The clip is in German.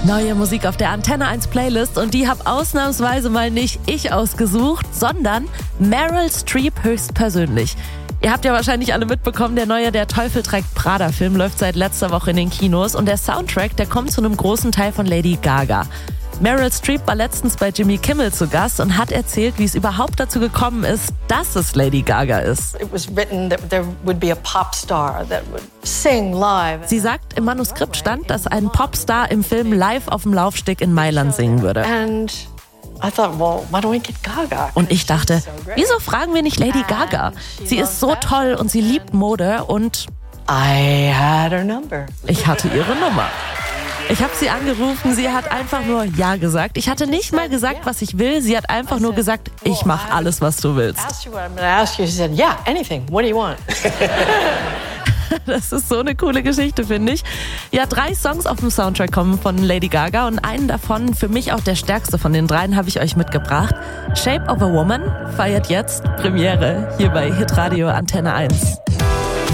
Neue Musik auf der Antenne 1 Playlist und die habe ausnahmsweise mal nicht ich ausgesucht, sondern Meryl Streep höchstpersönlich. Ihr habt ja wahrscheinlich alle mitbekommen, der neue Der Teufel trägt Prada-Film läuft seit letzter Woche in den Kinos und der Soundtrack, der kommt zu einem großen Teil von Lady Gaga. Meryl Streep war letztens bei Jimmy Kimmel zu Gast und hat erzählt, wie es überhaupt dazu gekommen ist, dass es Lady Gaga ist. It was written that there would be a pop star that would sing live. Sie sagt, im Manuskript stand, dass ein Popstar im Film live auf dem Laufsteg in Mailand singen würde. And I thought, well, why don't we get Gaga? Und ich dachte, wieso fragen wir nicht Lady Gaga? Sie ist so toll und sie liebt Mode und I had her number. ich hatte ihre Nummer. Ich habe sie angerufen, sie hat einfach nur Ja gesagt. Ich hatte nicht mal gesagt, was ich will. Sie hat einfach nur gesagt, ich mache alles, was du willst. Asked you what I'm going to ask you. She said, yeah, anything. What do you want? Das ist so eine coole Geschichte, finde ich. Ja, 3 Songs auf dem Soundtrack kommen von Lady Gaga und einen davon, für mich auch der stärkste von den 3, habe ich euch mitgebracht. Shape of a Woman feiert jetzt Premiere hier bei Hitradio Antenne 1.